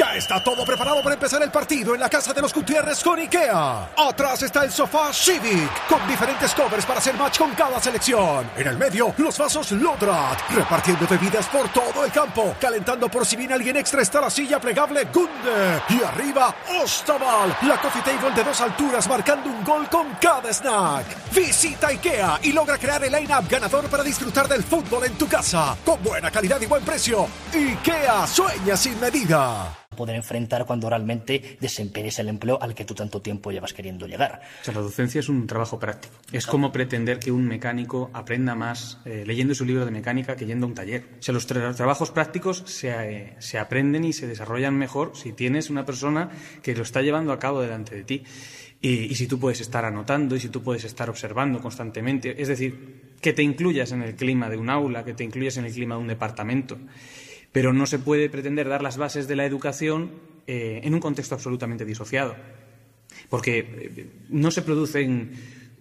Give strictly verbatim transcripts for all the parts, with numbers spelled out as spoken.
Ya está todo preparado para empezar el partido en la casa de los Gutiérrez con IKEA. Atrás está el sofá Civic, con diferentes covers para hacer match con cada selección. En el medio, los vasos Lodrat, repartiendo bebidas por todo el campo. Calentando por si viene alguien extra está la silla plegable Gunde. Y arriba, Ostaval, la coffee table de dos alturas marcando un gol con cada snack. Visita IKEA y logra crear el line-up ganador para disfrutar del fútbol en tu casa. Con buena calidad y buen precio. IKEA, sueña sin medida. Poder enfrentar cuando realmente desempeñes el empleo al que tú tanto tiempo llevas queriendo llegar. O sea, la docencia es un trabajo práctico. Es como pretender que un mecánico aprenda más eh, leyendo su libro de mecánica que yendo a un taller. O sea, los tra- trabajos prácticos se, eh, se aprenden y se desarrollan mejor si tienes una persona que lo está llevando a cabo delante de ti. Y, y si tú puedes estar anotando y si tú puedes estar observando constantemente. Es decir, que te incluyas en el clima de un aula, que te incluyas en el clima de un departamento. Pero no se puede pretender dar las bases de la educación eh, en un contexto absolutamente disociado, porque eh, no se producen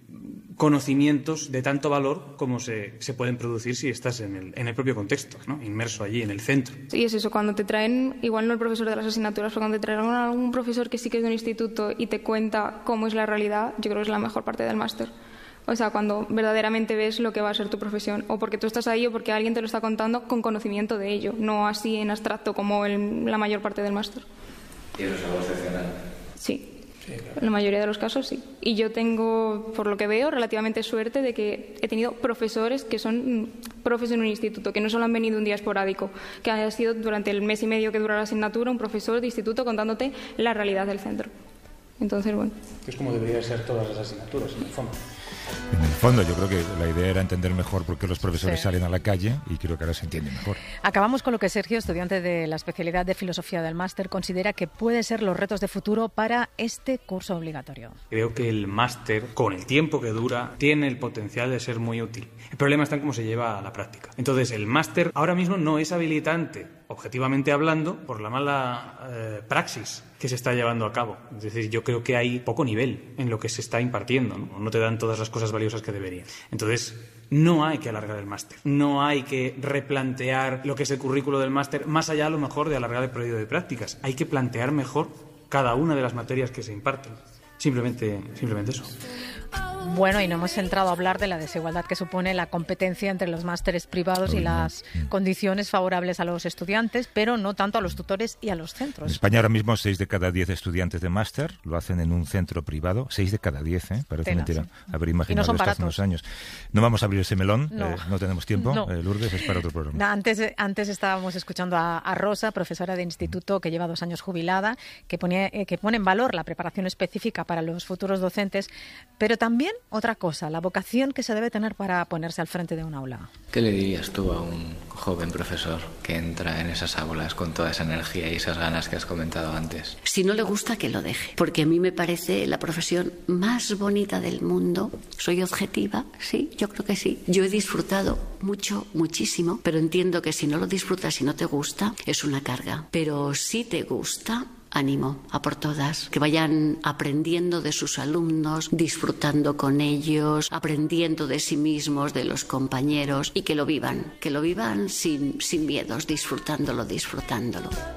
conocimientos de tanto valor como se, se pueden producir si estás en el, en el propio contexto, ¿no? Inmerso allí, en el centro. Y es eso, cuando te traen, igual no el profesor de las asignaturas, pero cuando te traen a algún profesor que sí que es de un instituto y te cuenta cómo es la realidad, yo creo que es la mejor parte del máster. O sea, cuando verdaderamente ves lo que va a ser tu profesión, o porque tú estás ahí o porque alguien te lo está contando con conocimiento de ello, no así en abstracto como en la mayor parte del máster. ¿Y eso es algo excepcional? Sí, sí, claro. En la mayoría de los casos sí. Y yo tengo, por lo que veo, relativamente suerte de que he tenido profesores que son profes en un instituto, que no solo han venido un día esporádico, que ha sido durante el mes y medio que dura la asignatura un profesor de instituto contándote la realidad del centro. Entonces, bueno. Es como deberían ser todas las asignaturas, en el fondo. En el fondo, yo creo que la idea era entender mejor por qué los profesores sí. salen a la calle y creo que ahora se entiende mejor. Acabamos con lo que Sergio, estudiante de la especialidad de Filosofía del máster, considera que pueden ser los retos de futuro para este curso obligatorio. Creo que el máster, con el tiempo que dura, tiene el potencial de ser muy útil. El problema está en cómo se lleva a la práctica. Entonces, el máster ahora mismo no es habilitante, objetivamente hablando, por la mala eh, praxis que se está llevando a cabo. Es decir, yo creo que hay poco nivel en lo que se está impartiendo, ¿no? No te dan todas las cosas valiosas que deberían. Entonces, no hay que alargar el máster. No hay que replantear lo que es el currículo del máster, más allá a lo mejor de alargar el periodo de prácticas. Hay que plantear mejor cada una de las materias que se imparten. Simplemente, simplemente eso. Bueno, y no hemos entrado a hablar de la desigualdad que supone la competencia entre los másteres privados y las condiciones favorables a los estudiantes, pero no tanto a los tutores y a los centros. En España ahora mismo seis de cada diez estudiantes de máster lo hacen en un centro privado. Seis de cada diez, ¿eh? Parece Tenas, mentira sí. haber imaginado no esto hace unos años. No vamos a abrir ese melón, no, eh, no tenemos tiempo. No. Eh, Lourdes, es para otro programa. Antes, antes estábamos escuchando a, a Rosa, profesora de instituto que lleva dos años jubilada, que pone, eh, que pone en valor la preparación específica para los futuros docentes, pero también otra cosa, la vocación que se debe tener para ponerse al frente de un aula. ¿Qué le dirías tú a un joven profesor que entra en esas aulas con toda esa energía y esas ganas que has comentado antes? Si no le gusta, que lo deje, porque a mí me parece la profesión más bonita del mundo. Soy objetiva, sí, yo creo que sí. Yo he disfrutado mucho, muchísimo, pero entiendo que si no lo disfrutas y no te gusta, es una carga. Pero si te gusta, ánimo, a por todas, que vayan aprendiendo de sus alumnos, disfrutando con ellos, aprendiendo de sí mismos, de los compañeros, y que lo vivan, que lo vivan sin, sin miedos, disfrutándolo, disfrutándolo.